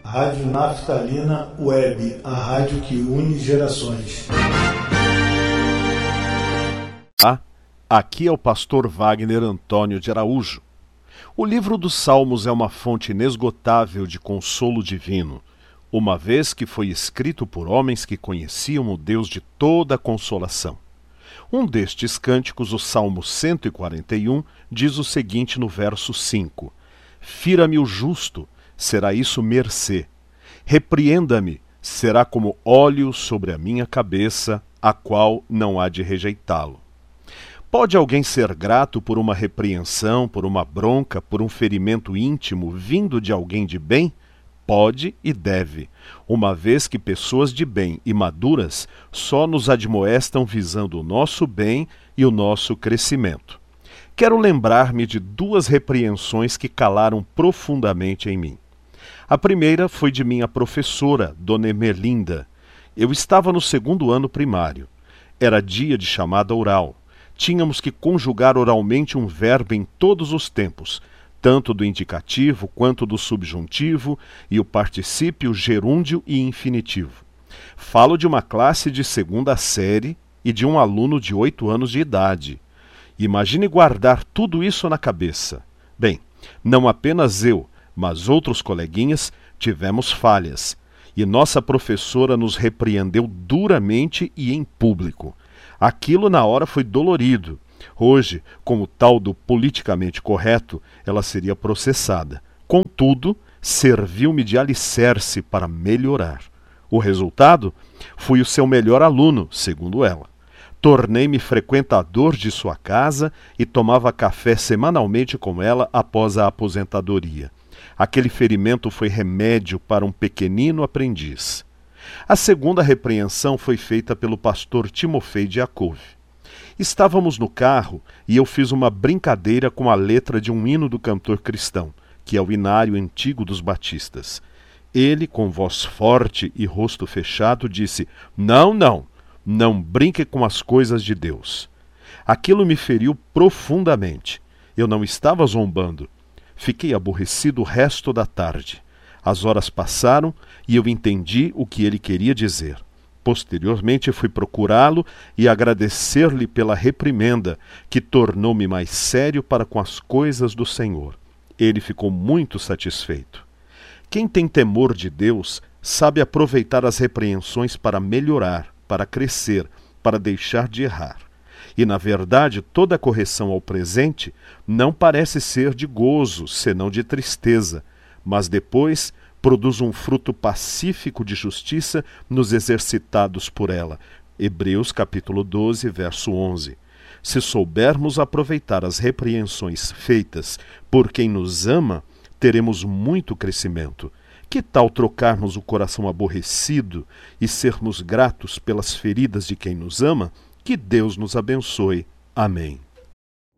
Rádio Naftalina Web, a rádio que une gerações. Aqui é o pastor Wagner Antônio de Araújo. O livro dos Salmos é uma fonte inesgotável de consolo divino, uma vez que foi escrito por homens que conheciam o Deus de toda a consolação. Um destes cânticos, o Salmo 141, diz o seguinte no verso 5: Fira-me o justo, será isso mercê. Repreenda-me, será como óleo sobre a minha cabeça, a qual não há de rejeitá-lo. Pode alguém ser grato por uma repreensão, por uma bronca, por um ferimento íntimo vindo de alguém de bem? Pode e deve, uma vez que pessoas de bem e maduras só nos admoestam visando o nosso bem e o nosso crescimento. Quero lembrar-me de duas repreensões que calaram profundamente em mim. A primeira foi de minha professora, Dona Emelinda. Eu estava no 2º ano primário. Era dia de chamada oral. Tínhamos que conjugar oralmente um verbo em todos os tempos, tanto do indicativo quanto do subjuntivo, e o particípio, gerúndio e infinitivo. Falo de uma classe de 2ª série e de um aluno de 8 anos de idade. Imagine guardar tudo isso na cabeça. Bem, não apenas eu, mas outros coleguinhas tivemos falhas, e nossa professora nos repreendeu duramente e em público. Aquilo na hora foi dolorido. Hoje, como tal do politicamente correto, ela seria processada. Contudo, serviu-me de alicerce para melhorar. O resultado? Fui o seu melhor aluno, segundo ela. Tornei-me frequentador de sua casa e tomava café semanalmente com ela após a aposentadoria. Aquele ferimento foi remédio para um pequenino aprendiz. A segunda repreensão foi feita pelo pastor Timofei Diakov. Estávamos no carro e eu fiz uma brincadeira com a letra de um hino do cantor cristão, que é o hinário antigo dos batistas. Ele, com voz forte e rosto fechado, disse: Não brinque com as coisas de Deus. Aquilo me feriu profundamente. Eu não estava zombando. Fiquei aborrecido o resto da tarde. As horas passaram e eu entendi o que ele queria dizer. Posteriormente fui procurá-lo e agradecer-lhe pela reprimenda, que tornou-me mais sério para com as coisas do Senhor. Ele ficou muito satisfeito. Quem tem temor de Deus sabe aproveitar as repreensões para melhorar, para crescer, para deixar de errar. E, na verdade, toda correção ao presente não parece ser de gozo, senão de tristeza, mas depois produz um fruto pacífico de justiça nos exercitados por ela. Hebreus capítulo 12, verso 11. Se soubermos aproveitar as repreensões feitas por quem nos ama, teremos muito crescimento. Que tal trocarmos o coração aborrecido e sermos gratos pelas feridas de quem nos ama? Que Deus nos abençoe. Amém.